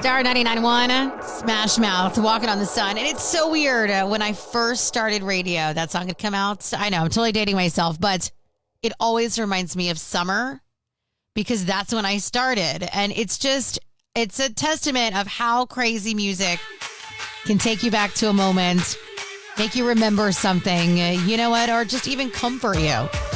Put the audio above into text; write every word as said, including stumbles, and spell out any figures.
Star ninety-nine point one, Smash Mouth, Walking on the Sun. And it's so weird. Uh, when I first started radio, that song had come out. I know, I'm totally dating myself, but it always reminds me of summer because that's when I started. And it's just, it's a testament of how crazy music can take you back to a moment, make you remember something, uh, you know what, or just even comfort you.